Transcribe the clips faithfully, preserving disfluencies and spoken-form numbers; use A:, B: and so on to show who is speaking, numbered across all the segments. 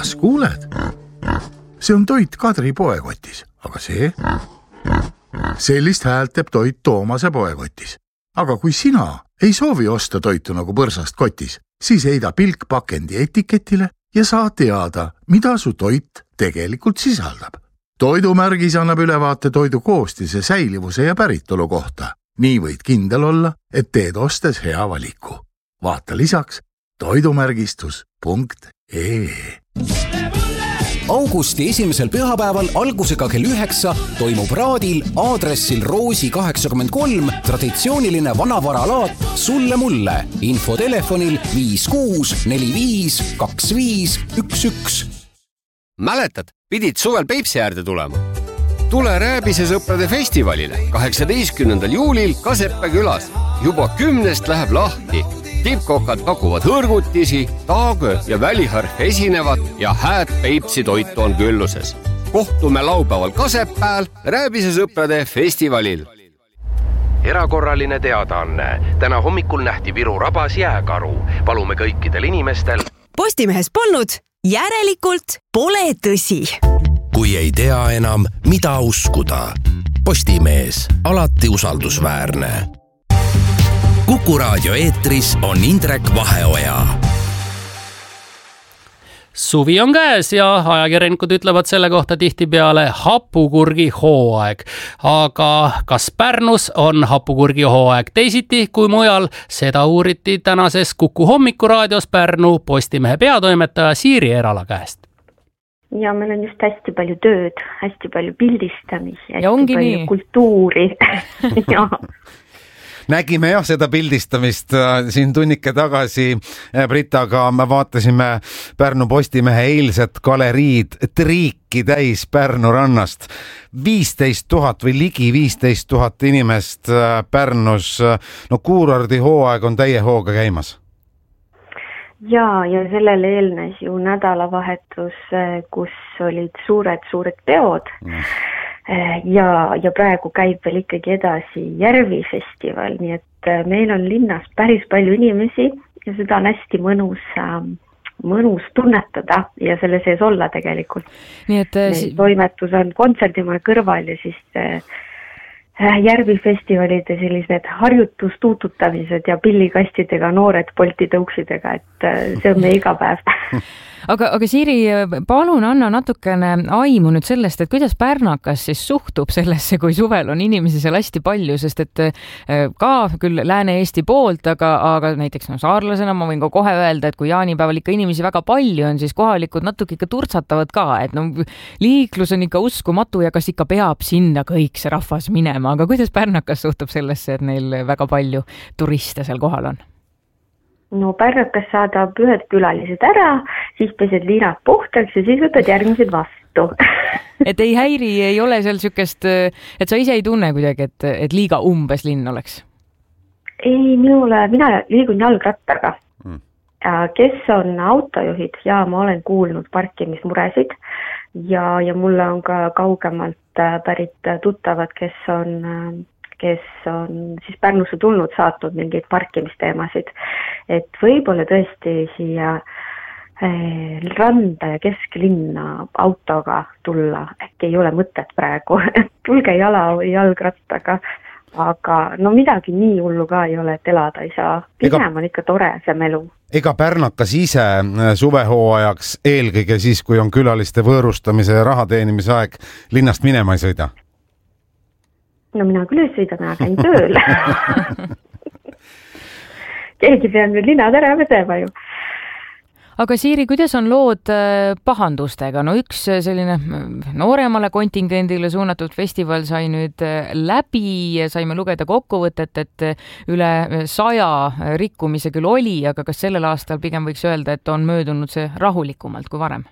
A: kas kuuled? See on toit Kadri poekotis, aga see? Sellist häält teeb toit Toomase poekotis. Aga kui sina ei soovi osta toitu nagu põrsast kotis, siis heida pilk pakendi etiketile ja saa teada, mida su toit tegelikult sisaldab. Toidumärgis annab ülevaate toidu koostise, säilivuse ja päritolu kohta. Nii võid kindel olla, et teed ostes hea valiku. Vaata lisaks toidumärgistus punkt ee.
B: Augusti esimesel pühapäeval algusega kell üheksa toimub Raadil aadressil Roosi kaheksakümmend kolm traditsiooniline vanavaralaat Sulle mulle. Info telefonil viis kuus neli viis kaks viis üks üks.
C: Mäletad, pidid suvel Peipsi äärde tulema? Tule Rääbise sõprade festivalile kaheksateistkümnendal juulil Kaseppe külas. Juba kümnest läheb lahti. Tippkokad pakuvad hõrgutisi, taagö ja väliharf esinevad ja hääd Peipsi toitu on külluses. Kohtume laupäeval Kasepääl Rääbise sõprade festivalil.
D: Erakorraline teadaanne. Täna hommikul nähti Viru rabas jääkaru. Palume kõikidel inimestel.
E: Postimehes polnud, järelikult pole tõsi.
F: Kui ei tea enam, mida uskuda. Postimees, alati usaldusväärne. Kuku raadio eetris on Indrek Vaheoja.
G: Suvi on käes ja ajakirjanikud ütlevad selle kohta tihtipeale hapukurgi hooaeg. Aga kas Pärnus on hapukurgi hooaeg teisiti kui mujal? Seda uuriti tänases Kuku hommikuraadios Pärnu Postimehe peatoimetaja Siiri Erala käest.
H: Ja meil on just hästi palju tööd, hästi palju pildistamisi, hästi
I: ongi
H: palju
I: nii.
H: kultuuri. Ja.
J: Nägime jah seda pildistamist siin tunnike tagasi Britaga. Me vaatasime Pärnu Postimehe eilset galeriid triiki täis Pärnu rannast. viisteist tuhat või ligi viisteist tuhat inimest Pärnus. No kuurordi hooaeg on täie hooga käimas.
H: Ja, ja sellele eelnes ju nädalavahetus, kus olid suured, suured peod. Mm. Ja, ja praegu käib veel ikkagi edasi Järvifestival, nii et meil on linnas päris palju inimesi ja seda on hästi mõnus, mõnus tunnetada ja selle sees olla tegelikult.
I: Nii et
H: si- toimetus on kontserdimaja kõrval ja siis Järvifestivalide sellised harjutustuututamised ja pillikastidega noored Bolti tõuksidega, et see on meie iga päev.
I: Aga, aga Siiri, palun anna natukene aimu nüüd sellest, et kuidas pärnakas siis suhtub sellesse, kui suvel on inimesi seal hästi palju, sest et ka küll Lääne-Eesti poolt, aga, aga näiteks no, saarlasena ma võin ka kohe öelda, et kui jaanipäeval ikka inimesi väga palju on, siis kohalikud natuke ikka turtsatavad ka, et no, liiklus on ikka uskumatu ja kas ikka peab sinna kõik see rahvas minema, aga kuidas pärnakas suhtub sellesse, et neil väga palju turiste seal kohal on?
H: No pärnakas saadab ühed külalised ära, siis pesed liinad puhtaks ja siis võtad järgmised vastu.
I: Et ei häiri, ei ole seal sükest, et sa ise ei tunne kuidagi, et, et liiga umbes linn oleks?
H: Ei, minule, mina liigun jalgrattaga. Mm. Kes on autojuhid ja ma olen kuulnud parkimismuresid ja, ja mulle on ka kaugemalt pärit tuttavad, kes on... kes on siis Pärnusse tulnud, saatnud mingeid parkimisteemasid. Et võib-olla tõesti siia eh, randa ja kesklinna autoga tulla, äkki ei ole mõtet praegu. Tulge jala või jalgrattaga, aga no midagi nii hullu ka ei ole, et elada ei saa. Pigem on ikka tore see melu.
J: Ega pärnakas ise suvehooajaks eelkõige siis, kui on külaliste võõrustamise ja raha teenimise aeg, linnast minema ei sõida?
H: No mina küll ei sõida, mina käin tööl. Keegi peab nüüd linnad ära vedema ju.
I: Aga Siiri, kuidas on lood pahandustega? No üks selline nooremale kontingendile suunatud festival sai nüüd läbi ja saime lugeda kokkuvõtet, et üle saja rikkumise küll oli, aga kas sellel aastal pigem võiks öelda, et on möödunud see rahulikumalt kui varem?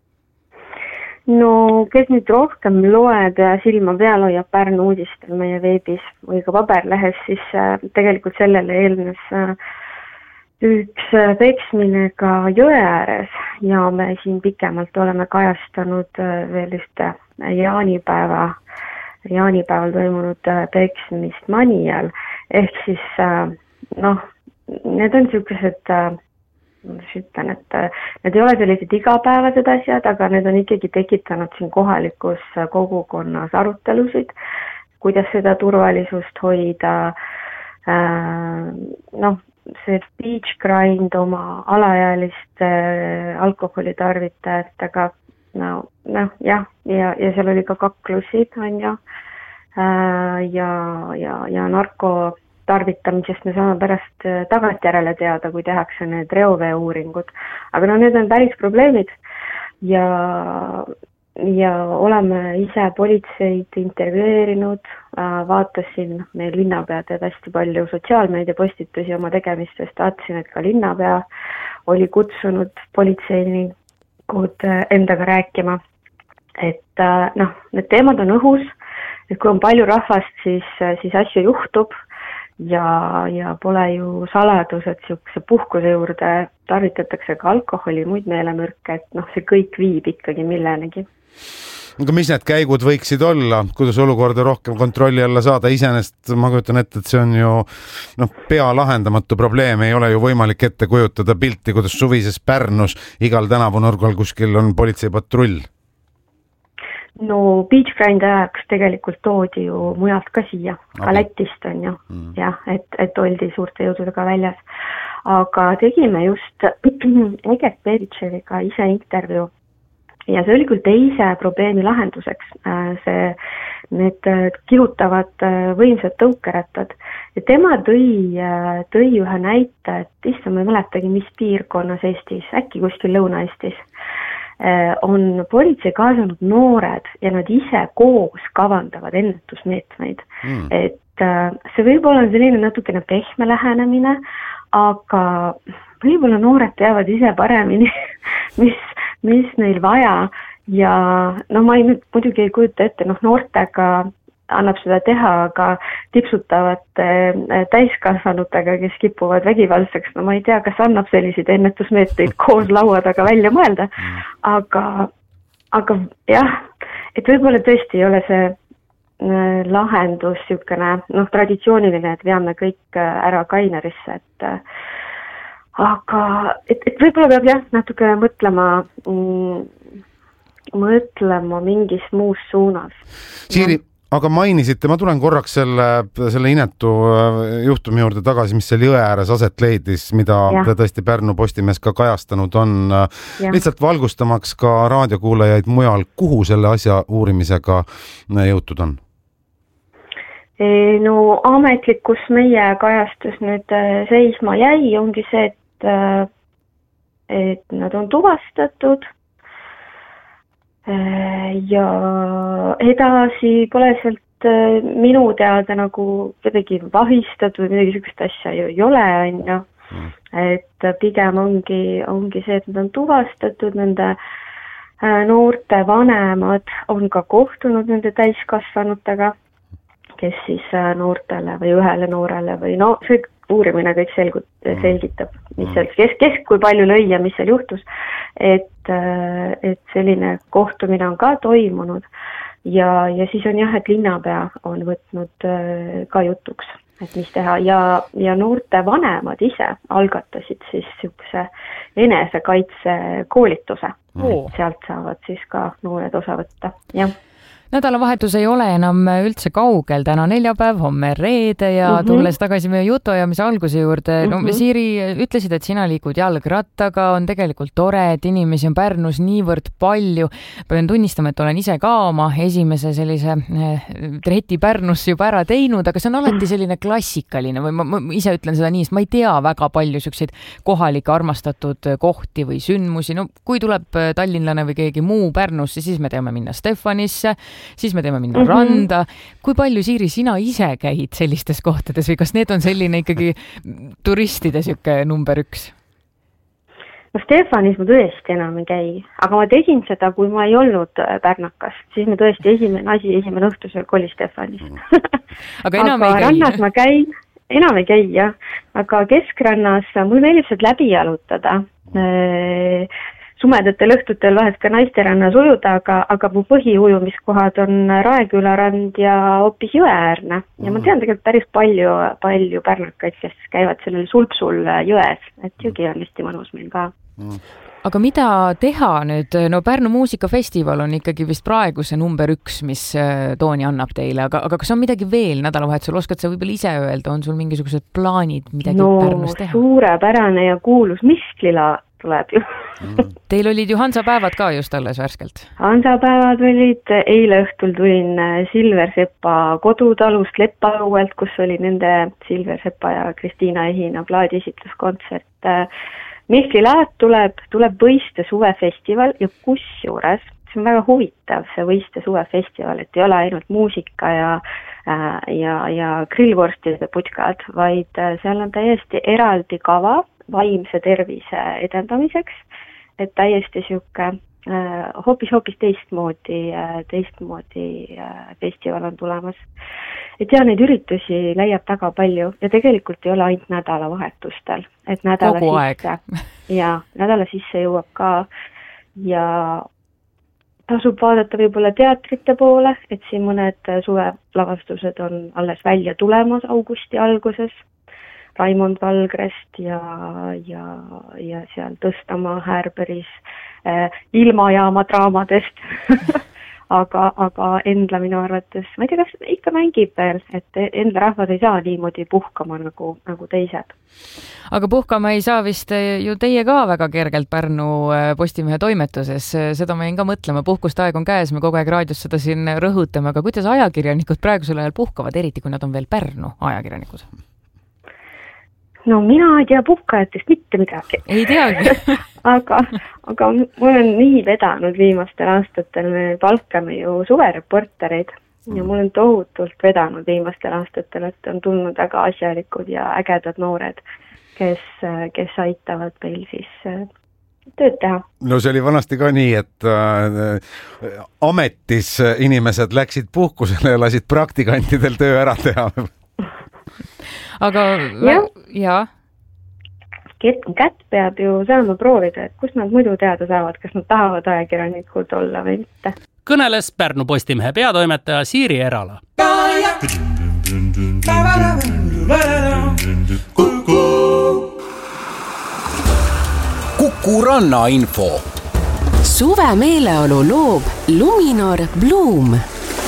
H: No, kes nüüd rohkem loeb ja silma peal hoiab Pärnu uudistel meie veebis või ka paberlehes, siis tegelikult sellele eelnes üks peksmine ka jõe ääres ja me siin pikemalt oleme kajastanud veel ühte jaanipäeva, jaanipäeval toimunud peksmist Manial. Ehk siis, noh, need on sellised ma ütlen, et need ei ole sellised igapäevased asjad, aga need on ikkagi tekitanud siin kohalikus kogukonnas arutelusid, kuidas seda turvalisust hoida, noh, see beach grind oma alaealiste alkoholitarvitajatega, no, noh, jah, ja, ja seal oli ka kaklusid, on ju, ja, ja, ja narko tarvitamisest me saame pärast tagantjärele teada, kui tehakse need reovee uuringud. Aga no need on päris probleemid ja, ja oleme ise politseid intervjueerinud, vaatasin, meil linnapea teeb hästi palju sotsiaalmeedia postitusi oma tegemistest, vaatasin, et ka linnapea oli kutsunud politseinikud endaga rääkima, et noh, need teemad on õhus, et kui on palju rahvast, siis, siis asju juhtub ja, ja pole ju saladus, et siukse puhkuse juurde tarvitatakse ka alkoholi, muid meelemürke, et noh, see kõik viib ikkagi millenegi.
J: Aga mis need käigud võiksid olla, kuidas olukorda rohkem kontrolli alla saada? Iseenesest ma kujutan ette, et see on ju noh, pea lahendamatu probleem, ei ole ju võimalik ette kujutada pilti, kuidas suvises Pärnus igal tänavunurgal kuskil on politseipatrull.
H: No beach grind ajaks tegelikult toodi ju mujalt ka siia, ka Lätist on ju, mm. jah, et, et oldi suurte jõududega väljas. Aga tegime just Eget Bevitševiga ise intervjuu ja see oli küll teise probleemi lahenduseks, see, need kihutavad võimsad tõukerattad. Ja tema tõi, tõi ühe näite, et issa ma ei mäletagi, mis piirkonnas Eestis, äkki kuskil Lõuna-Eestis, on politsei kaasanud noored ja nad ise koos kavandavad ennetusmeetmeid. Mm. Et see võib-olla on selline natukene pehme lähenemine, aga võib-olla noored teavad ise paremini, mis, mis neil vaja ja no ma ei nüüd muidugi ei kujuta ette, noh noortega annab seda teha, aga tipsutavate täiskasvanutega, kes kipuvad vägivaldseks, no ma ei tea, kas annab selliseid ennetusmeetmeid koos laua taga välja mõelda, aga, aga jah, et võib-olla tõesti ei ole see lahendus niisugune, noh, traditsiooniline, et veame kõik ära Kainerisse, et aga et, et võib-olla peab jah, natuke mõtlema mm, mõtlema mingis muus suunas.
J: Siiri, aga mainisite, ma tulen korraks selle, selle inetu juhtumi juurde tagasi, mis seal jõe ääres aset leidis, mida ja. Tõesti Pärnu Postimees ka kajastanud on. Ja. Lihtsalt valgustamaks ka raadiokuulajaid mujal, kuhu selle asja uurimisega jõutud on?
H: No ametlik, kus meie kajastus nüüd seisma jäi, ongi see, et, et nad on tuvastatud ja edasi pole sealt minu teada nagu kuidagi vahistatud või midagi sellist asja ju ei ole, on ju. Et pigem ongi, ongi see, et nad on tuvastatud, nende noorte vanemad on ka kohtunud nende täiskasvanutega, kes siis noortele või ühele noorele või no see uurimine kõik selgut, selgitab, mis seal, kes, kes kui palju lõi ja mis seal juhtus, et, et selline kohtumine on ka toimunud ja, ja siis on jah, et linnapea on võtnud ka jutuks, et mis teha ja, ja noorte vanemad ise algatasid siis niisuguse enesekaitse koolituse, mm. sealt saavad siis ka noored osa võtta, jah.
I: Nädalavahetus ei ole enam üldse kaugel, täna neljapäev, homme reede ja mm -hmm. tulles tagasi meie jutuajamise alguse juurde, no mm -hmm. Siiri, ütlesid, et sina liikud jalgrattaga, on tegelikult tore, et inimesi on Pärnus niivõrd palju. Pean tunnistama, et olen ise ka oma esimese sellise treti Pärnus juba ära teinud, aga see on alati selline klassikaline või ma, ma ise ütlen seda nii, sest ma ei tea väga palju selliseid kohalikke armastatud kohti või sündmusi. No kui tuleb tallinlane või keegi muu Pärnusse, siis me teame minna Stefanisse, siis me teeme minna mm -hmm. randa. Kui palju, Siiri, sina ise käid sellistes kohtades või kas need on selline ikkagi turistide siuke number üks?
H: No Stefanis ma tõesti enam ei käi, aga ma tegin seda, kui ma ei olnud pärnakas, siis ma tõesti esimene asi, esimene õhtusöök oli Stefanis.
I: aga enam
H: aga
I: ei käi?
H: Rannas ma käin, enam ei käi jah, aga keskrannas mul meeldib sealt läbi jalutada. sumedatel õhtutel vahest ka naisterannas ujuda, aga, aga mu põhiujumiskohad on Raeküla rand ja hoopis Jõeäärne. Ja ma tean tegelikult päris palju, palju pärnakaid, kes käivad sellel sulpsul jões, et jõgi on hästi mõnus meil ka.
I: Aga mida teha nüüd? No Pärnu muusikafestival on ikkagi vist praegu see number üks, mis tooni annab teile, aga, aga kas on midagi veel nädalavahetusel? Oskad sa võib-olla ise öelda, on sul mingisugused plaanid midagi
H: no,
I: Pärnus teha?
H: No suurepärane ja kuulus Misklila tuleb ju.
I: Teil olid ju Hansapäevad ka just alles värskelt.
H: Hansapäevad olid, eile õhtul tulin Silversepa kodutalust Leppaõuelt, kus oli nende Silversepa ja Kristiina Ehina plaadiesitluskontsert. Misklilad tuleb, tuleb Võiste suvefestival ja kusjuures, see on väga huvitav, see Võiste suvefestival, et ei ole ainult muusika ja, ja, ja grillvorstide putkad, vaid seal on täiesti eraldi kava vaimse tervise edendamiseks, et täiesti sihuke äh, hoopis, hoopis teistmoodi, äh, teistmoodi äh, festival on tulemas. Et ja neid üritusi leiab väga palju ja tegelikult ei ole ainult nädalavahetustel, et nädala
I: kogu
H: sisse, ja nädala sisse jõuab ka ja tasub vaadata võib-olla teatrite poole, et siin mõned suvelavastused on alles välja tulemas augusti alguses. Raimond Valgrest ja, ja, ja seal Tõstamaa Härberis äh, ilmajaama draamadest. aga, aga Endla minu arvates, ma ei tea, kas ikka mängib veel, et Endla rahvad ei saa niimoodi puhkama nagu, nagu teised.
I: Aga puhkama ei saa vist ju teie ka väga kergelt Pärnu Postimehe toimetuses. Seda ma jäin ka mõtlema, puhkust aeg on käes, me kogu aeg raadios seda siin rõhutame, aga kuidas ajakirjanikud praegusel ajal puhkavad, eriti kui nad on veel Pärnu ajakirjanikud?
H: No mina ei tea puhkajatest mitte midagi.
I: Ei teagi.
H: aga, aga mul on nii vedanud viimastel aastatel, me palkame ju suvereportereid ja mul on tohutult vedanud viimastel aastatel, et on tulnud väga asjalikud ja ägedad noored, kes, kes aitavad meil siis tööd teha.
J: No see oli vanasti ka nii, et äh, ametis inimesed läksid puhkusele ja lasid praktikantidel töö ära teha.
I: Aga ja, ja.
H: Kätt peab ju saama proovida, et kus nad muidu teada saavad, kas nad tahavad ajakirjanikud olla või mitte.
G: Kõneles Pärnu Postimehe peatoimetaja Siiri Erala.
B: Kuku Ranna info.
E: Suve meeleolu loob Luminor Bloom.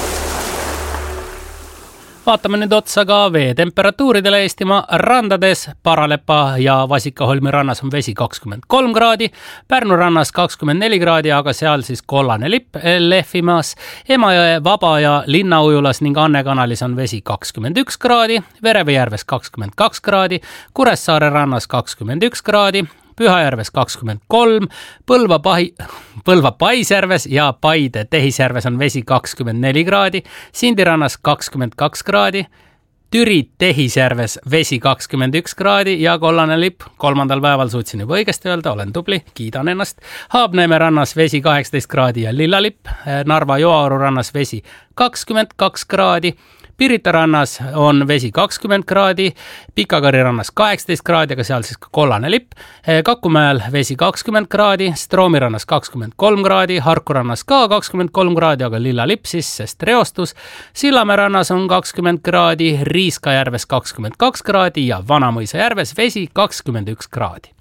G: Vaatame nüüd otsa ka veetemperatuuridele Eestimaa randades. Paralepa ja Vasikaholmi rannas on vesi kakskümmend kolm kraadi, Pärnu rannas kakskümmend neli kraadi, aga seal siis kollane lipp lehvimas. Emajõe, Vaba ja Linnaujulas ning Anne kanalis on vesi kakskümmend üks kraadi, Verevejärves kakskümmend kaks kraadi, Kuressaare rannas kakskümmend üks kraadi, Pühajärves kakskümmend kolm, Põlva, Pahi, Põlva Paisjärves ja Paide Tehisjärves on vesi kakskümmend neli kraadi, Sindirannas kakskümmend kaks kraadi, Türi Tehisjärves vesi kakskümmend üks kraadi ja kollane lipp. Kolmandal päeval suutsin juba õigesti öelda, olen tubli, kiidan ennast. Haabneeme rannas vesi kaheksateist kraadi ja lilla lipp, Narva Joaoru rannas vesi kakskümmend kaks kraadi, Pirita rannas on vesi kakskümmend kraadi, Pikakari rannas kaheksateist kraadi, aga seal siis ka kollane lipp. Kakumäel vesi kakskümmend kraadi, Stroomi rannas kakskümmend kolm kraadi, Harku rannas ka kakskümmend kolm kraadi, aga lilla lipp siis, sest reostus. Sillamäe rannas on kakskümmend kraadi, Riiskajärves kakskümmend kaks kraadi ja Vanamõisa järves vesi kakskümmend üks kraadi.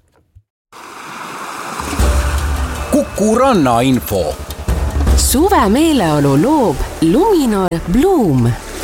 B: Kuku Ranna info.
E: Suve meeleolu loob Luminor Bloom.